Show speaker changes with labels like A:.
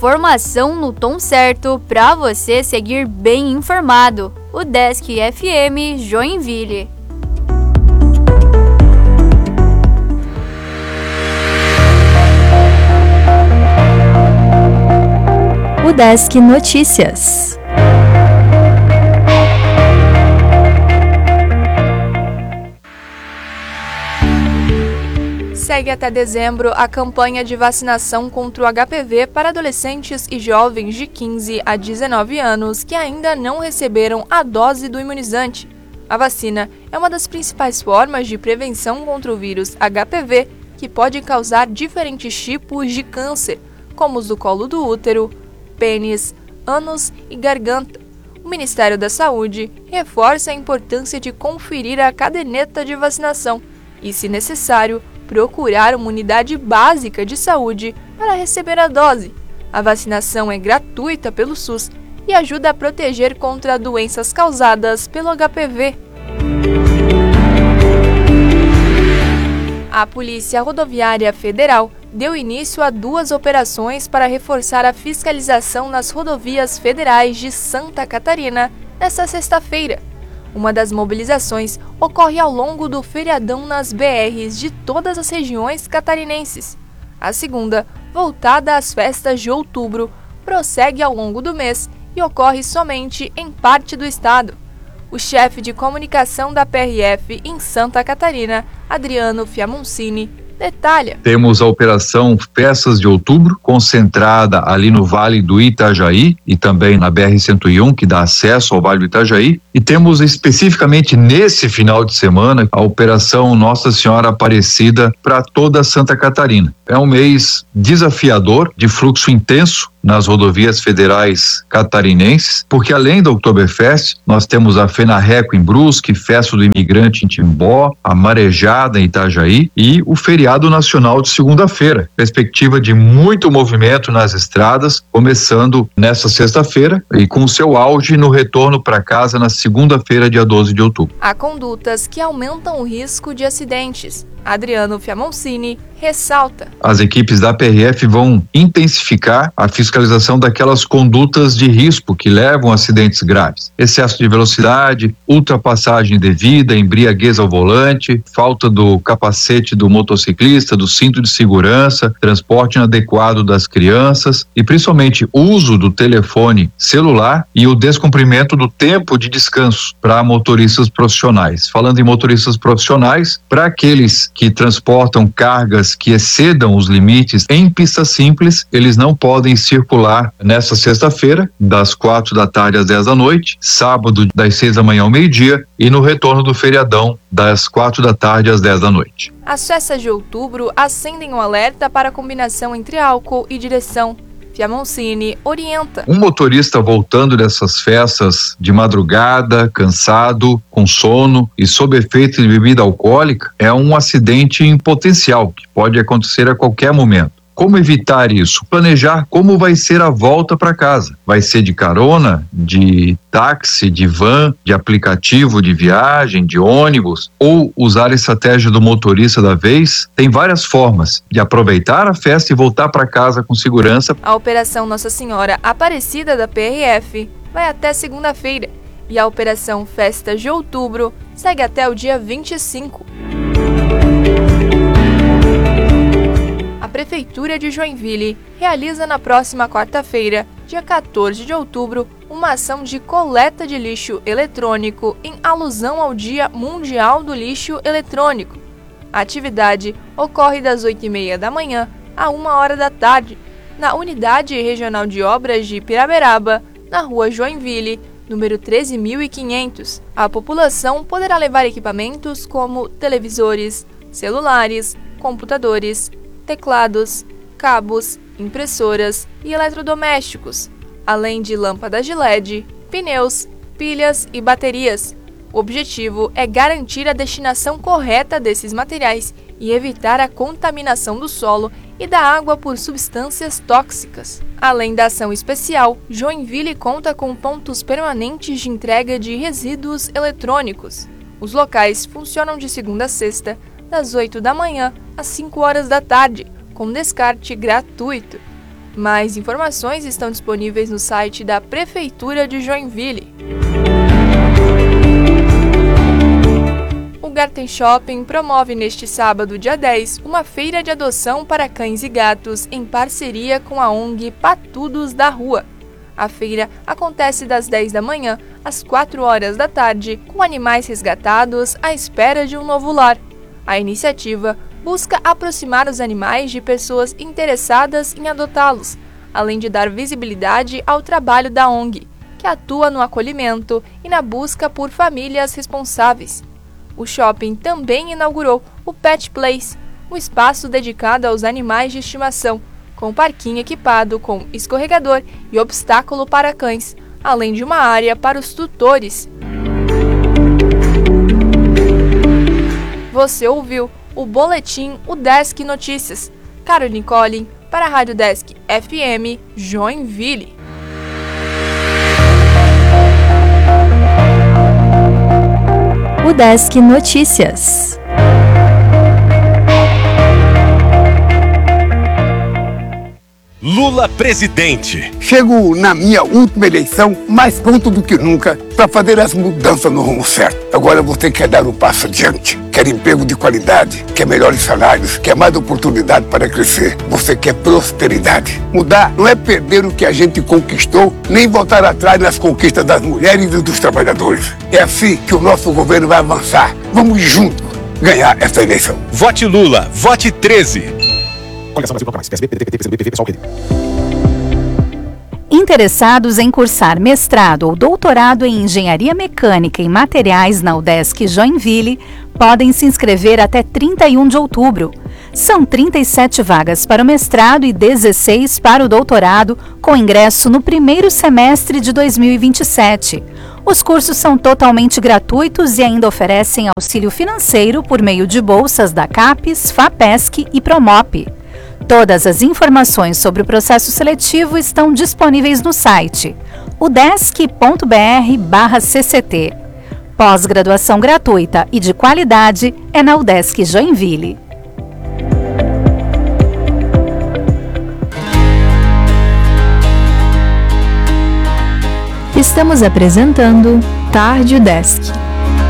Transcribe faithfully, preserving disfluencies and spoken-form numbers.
A: Informação no tom certo para você seguir bem informado. O Desk F M Joinville. O Desk Notícias.
B: Segue até dezembro a campanha de vacinação contra o H P V para adolescentes e jovens de quinze a dezenove anos que ainda não receberam a dose do imunizante. A vacina é uma das principais formas de prevenção contra o vírus H P V, que pode causar diferentes tipos de câncer, como os do colo do útero, pênis, ânus e garganta. O Ministério da Saúde reforça a importância de conferir a caderneta de vacinação e, se necessário, procurar uma unidade básica de saúde para receber a dose. A vacinação é gratuita pelo SUS e ajuda a proteger contra doenças causadas pelo H P V. A Polícia Rodoviária Federal deu início a duas operações para reforçar a fiscalização nas rodovias federais de Santa Catarina nesta sexta-feira. Uma das mobilizações ocorre ao longo do feriadão nas B Rs de todas as regiões catarinenses. A segunda, voltada às festas de outubro, prossegue ao longo do mês e ocorre somente em parte do estado. O chefe de comunicação da P R F em Santa Catarina, Adriano Fiamoncini, detalha.
C: Temos a operação Festas de Outubro, concentrada ali no Vale do Itajaí e também na B R cento e um, que dá acesso ao Vale do Itajaí. E temos especificamente nesse final de semana a operação Nossa Senhora Aparecida para toda Santa Catarina. É um mês desafiador, de fluxo intenso nas rodovias federais catarinenses, porque além do Oktoberfest, nós temos a Fenarreco em Brusque, Festa do Imigrante em Timbó, a Marejada em Itajaí e o feriado nacional de segunda-feira. Perspectiva de muito movimento nas estradas, começando nesta sexta-feira e com seu auge no retorno para casa na segunda-feira, dia doze de outubro.
B: Há condutas que aumentam o risco de acidentes. Adriano Fiamoncini ressalta.
C: As equipes da P R F vão intensificar a fiscalização daquelas condutas de risco que levam a acidentes graves. Excesso de velocidade, ultrapassagem indevida, embriaguez ao volante, falta do capacete do motociclista, do cinto de segurança, transporte inadequado das crianças e principalmente uso do telefone celular e o descumprimento do tempo de descanso para motoristas profissionais. Falando em motoristas profissionais, para aqueles que transportam cargas que excedam os limites em pista simples, eles não podem circular nesta sexta-feira, das quatro da tarde às dez da noite, sábado das seis da manhã ao meio-dia e no retorno do feriadão, das quatro da tarde às dez da noite.
B: As festas de outubro acendem um alerta para a combinação entre álcool e direção. Fiamoncini orienta.
C: Um motorista voltando dessas festas de madrugada, cansado, com sono e sob efeito de bebida alcoólica é um acidente em potencial que pode acontecer a qualquer momento. Como evitar isso? Planejar como vai ser a volta para casa. Vai ser de carona, de táxi, de van, de aplicativo de viagem, de ônibus, ou usar a estratégia do motorista da vez? Tem várias formas de aproveitar a festa e voltar para casa com segurança.
B: A Operação Nossa Senhora Aparecida da P R F vai até segunda-feira e a Operação Festas de Outubro segue até o dia vinte e cinco. A Prefeitura de Joinville realiza na próxima quarta-feira, dia quatorze de outubro, uma ação de coleta de lixo eletrônico em alusão ao Dia Mundial do Lixo Eletrônico. A atividade ocorre das oito e meia da manhã a uma hora da tarde, na Unidade Regional de Obras de Piraberaba, na Rua Joinville, número treze mil e quinhentos. A população poderá levar equipamentos como televisores, celulares, computadores, teclados, cabos, impressoras e eletrodomésticos, além de lâmpadas de L E D, pneus, pilhas e baterias. O objetivo é garantir a destinação correta desses materiais e evitar a contaminação do solo e da água por substâncias tóxicas. Além da ação especial, Joinville conta com pontos permanentes de entrega de resíduos eletrônicos. Os locais funcionam de segunda a sexta, das oito da manhã às cinco horas da tarde, com descarte gratuito. Mais informações estão disponíveis no site da Prefeitura de Joinville. O Garten Shopping promove neste sábado, dia dez, uma feira de adoção para cães e gatos em parceria com a O N G Patudos da Rua. A feira acontece das dez da manhã às quatro horas da tarde, com animais resgatados à espera de um novo lar. A iniciativa busca aproximar os animais de pessoas interessadas em adotá-los, além de dar visibilidade ao trabalho da O N G, que atua no acolhimento e na busca por famílias responsáveis. O shopping também inaugurou o Pet Place, um espaço dedicado aos animais de estimação, com parquinho equipado com escorregador e obstáculo para cães, além de uma área para os tutores. Você ouviu o Boletim O Desk Notícias. Caroline Collin para a Rádio Desk F M Joinville.
A: O Desk Notícias.
D: Lula presidente.
E: Chego na minha última eleição mais pronto do que nunca para fazer as mudanças no rumo certo. Agora você quer dar um passo adiante, quer emprego de qualidade, quer melhores salários, quer mais oportunidade para crescer. Você quer prosperidade. Mudar não é perder o que a gente conquistou, nem voltar atrás nas conquistas das mulheres e dos trabalhadores. É assim que o nosso governo vai avançar. Vamos juntos ganhar essa eleição.
D: Vote Lula, vote treze.
F: Coligação Brasil Mais, P S B, P D T, P T C B, P V, Pessoal, P D.
A: Interessados em cursar mestrado ou doutorado em Engenharia Mecânica e Materiais na UDESC Joinville podem se inscrever até trinta e um de outubro. São trinta e sete vagas para o mestrado e dezesseis para o doutorado, com ingresso no primeiro semestre de dois mil e vinte e sete. Os cursos são totalmente gratuitos e ainda oferecem auxílio financeiro por meio de bolsas da CAPES, FAPESC e Promop. Todas as informações sobre o processo seletivo estão disponíveis no site udesc ponto br barra C C T. Pós-graduação gratuita e de qualidade é na UDESC Joinville. Estamos apresentando Tarde UDESC.